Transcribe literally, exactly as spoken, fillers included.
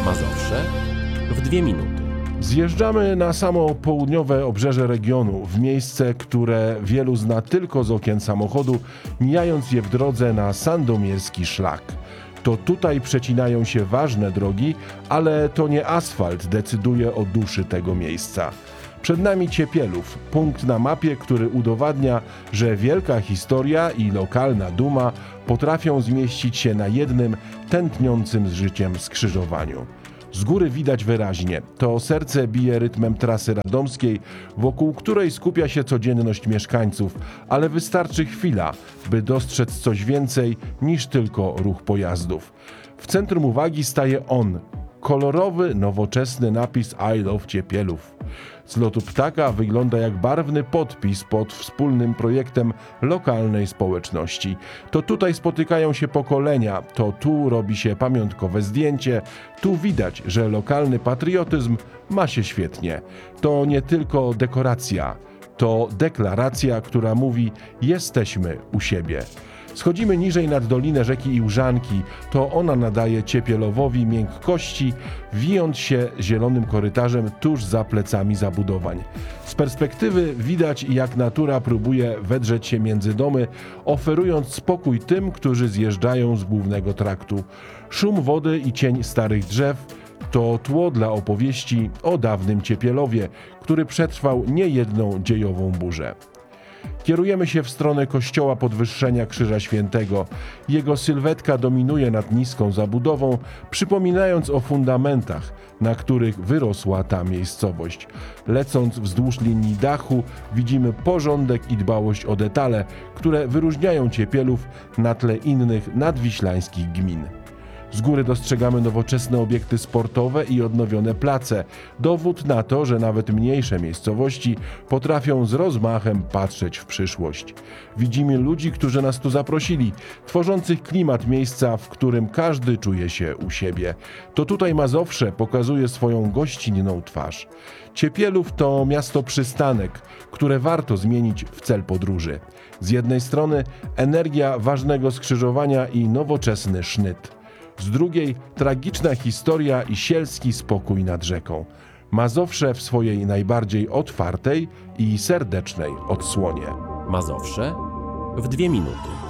Mazowsze w dwie minuty. Zjeżdżamy na samo południowe obrzeże regionu, w miejsce, które wielu zna tylko z okien samochodu, mijając je w drodze na sandomierski szlak. To tutaj przecinają się ważne drogi, ale to nie asfalt decyduje o duszy tego miejsca. Przed nami Ciepielów, punkt na mapie, który udowadnia, że wielka historia i lokalna duma potrafią zmieścić się na jednym tętniącym z życiem skrzyżowaniu. Z góry widać wyraźnie, to serce bije rytmem trasy radomskiej, wokół której skupia się codzienność mieszkańców, ale wystarczy chwila, by dostrzec coś więcej niż tylko ruch pojazdów. W centrum uwagi staje on, kolorowy, nowoczesny napis I love Ciepielów. Z lotu ptaka wygląda jak barwny podpis pod wspólnym projektem lokalnej społeczności. To tutaj spotykają się pokolenia, to tu robi się pamiątkowe zdjęcie, tu widać, że lokalny patriotyzm ma się świetnie. To nie tylko dekoracja, to deklaracja, która mówi: jesteśmy u siebie. Schodzimy niżej nad dolinę rzeki Iłżanki, to ona nadaje Ciepielowowi miękkości, wijąc się zielonym korytarzem tuż za plecami zabudowań. Z perspektywy widać, jak natura próbuje wedrzeć się między domy, oferując spokój tym, którzy zjeżdżają z głównego traktu. Szum wody i cień starych drzew to tło dla opowieści o dawnym Ciepielowie, który przetrwał niejedną dziejową burzę. Kierujemy się w stronę kościoła Podwyższenia Krzyża Świętego. Jego sylwetka dominuje nad niską zabudową, przypominając o fundamentach, na których wyrosła ta miejscowość. Lecąc wzdłuż linii dachu, widzimy porządek i dbałość o detale, które wyróżniają Ciepielów na tle innych nadwiślańskich gmin. Z góry dostrzegamy nowoczesne obiekty sportowe i odnowione place. Dowód na to, że nawet mniejsze miejscowości potrafią z rozmachem patrzeć w przyszłość. Widzimy ludzi, którzy nas tu zaprosili, tworzących klimat miejsca, w którym każdy czuje się u siebie. To tutaj Mazowsze pokazuje swoją gościnną twarz. Ciepielów to miasto przystanek, które warto zmienić w cel podróży. Z jednej strony energia ważnego skrzyżowania i nowoczesny sznyt. Z drugiej tragiczna historia i sielski spokój nad rzeką. Mazowsze w swojej najbardziej otwartej i serdecznej odsłonie. Mazowsze w dwie minuty.